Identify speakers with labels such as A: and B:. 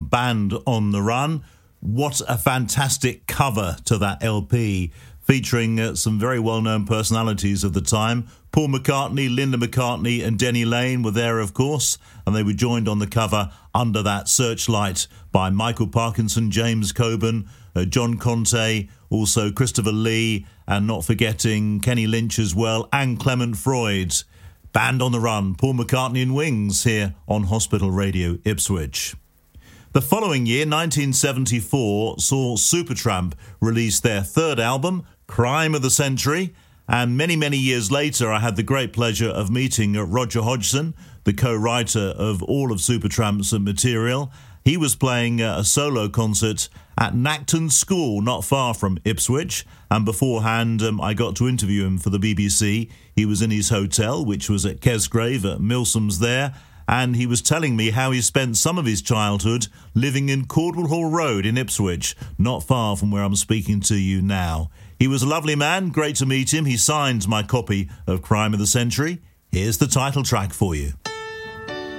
A: Band on the Run. What a fantastic cover to that LP, featuring some very well-known personalities of the time. Paul McCartney, Linda McCartney and Denny Laine were there, of course, and they were joined on the cover under that searchlight by Michael Parkinson, James Coburn, John Conte, also Christopher Lee, and not forgetting Kenny Lynch as well, and Clement Freud. Band on the Run, Paul McCartney and Wings here on Hospital Radio Ipswich. The following year, 1974, saw Supertramp release their third album, Crime of the Century, and many, many years later I had the great pleasure of meeting Roger Hodgson, the co-writer of all of Supertramp's material. He was playing a solo concert at Nacton School, not far from Ipswich, and beforehand I got to interview him for the BBC. He was in his hotel, which was at Kesgrave at Milsom's there, and he was telling me how he spent some of his childhood living in Cordwell Hall Road in Ipswich, not far from where I'm speaking to you now. He was a lovely man, great to meet him. He signed my copy of Crime of the Century. Here's the title track for you.